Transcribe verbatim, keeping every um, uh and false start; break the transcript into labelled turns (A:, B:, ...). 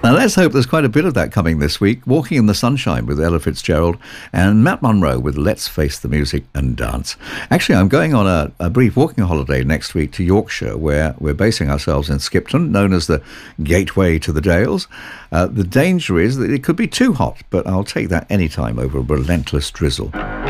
A: Now, let's hope there's quite a bit of that coming this week. Walking in the Sunshine with Ella Fitzgerald and Matt Monro with Let's Face the Music and Dance. Actually, I'm going on a, a brief walking holiday next week to Yorkshire, where we're basing ourselves in Skipton, known as the Gateway to the Dales. Uh, the danger is that it could be too hot, but I'll take that any time over a relentless drizzle.